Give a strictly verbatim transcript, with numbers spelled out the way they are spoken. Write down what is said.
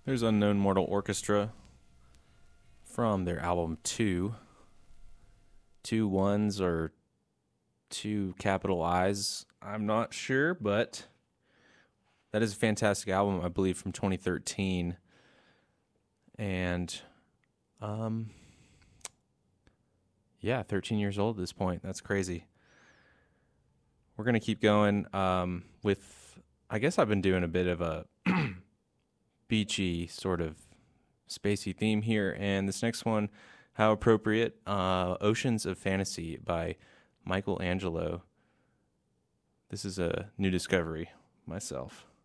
There's Unknown Mortal Orchestra from their album Two. Two ones or two capital I's, I'm not sure, but that is a fantastic album, I believe, from twenty thirteen. And, um, yeah, thirteen years old at this point. That's crazy. We're going to keep going um, with, I guess I've been doing a bit of a beachy sort of spacey theme here. And this next one, how appropriate, uh, Oceans of Fantasy by Michael Angelo. This is a new discovery myself.